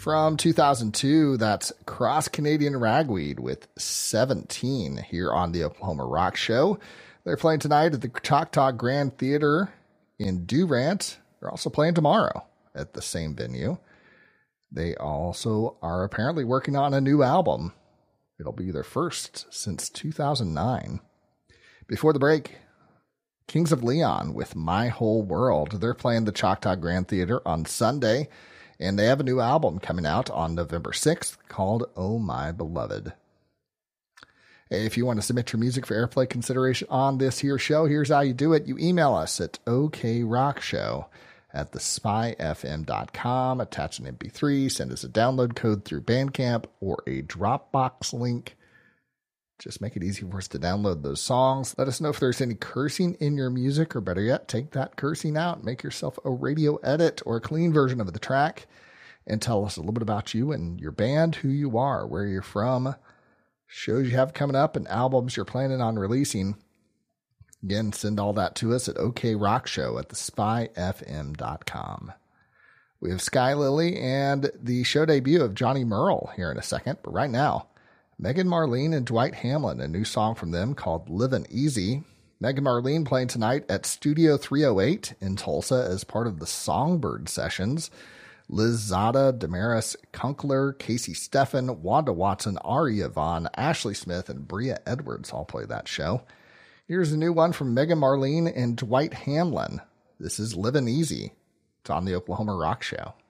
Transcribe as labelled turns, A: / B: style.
A: From 2002, that's Cross Canadian Ragweed with 17 here on the Oklahoma Rock Show. They're playing tonight at the Choctaw Grand Theater in Durant. They're also playing tomorrow at the same venue. They also are apparently working on a new album. It'll be their first since 2009. Before the break, Kings of Leon with My Whole World. They're playing the Choctaw Grand Theater on Sunday, and they have a new album coming out on November 6th called Oh My Beloved. Hey, if you want to submit your music for airplay consideration on this here show, here's how you do it. You email us at okrockshow@thespyfm.com, attach an MP3, send us a download code through Bandcamp or a Dropbox link. Just make it easy for us to download those songs. Let us know if there's any cursing in your music, or better yet, take that cursing out. Make yourself a radio edit or a clean version of the track, and tell us a little bit about you and your band, who you are, where you're from, shows you have coming up, and albums you're planning on releasing. Again, send all that to us at okrockshow@thespyfm.com. We have Sky Lily and the show debut of Johnny Merle here in a second, but right now, Megan Marlene and Dwight Hamlin, a new song from them called Livin' Easy. Megan Marlene playing tonight at Studio 308 in Tulsa as part of the Songbird Sessions. Liz Zada, Damaris Kunkler, Casey Steffen, Wanda Watson, Aria Vaughn, Ashley Smith, and Bria Edwards all play that show. Here's a new one from Megan Marlene and Dwight Hamlin. This is Livin' Easy. It's on the Oklahoma Rock Show.